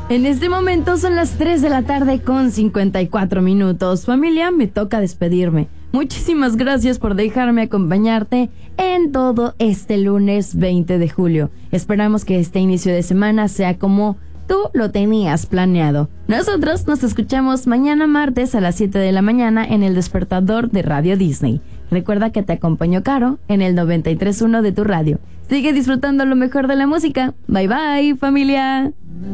En este momento son las 3 de la tarde con 54 minutos. Familia, me toca despedirme. Muchísimas gracias por dejarme acompañarte en todo este lunes 20 de julio. Esperamos que este inicio de semana sea como tú lo tenías planeado. Nosotros nos escuchamos mañana martes a las 7 de la mañana en el despertador de Radio Disney. Recuerda que te acompañó Caro en el 93.1 de tu radio. Sigue disfrutando lo mejor de la música. Bye bye, familia.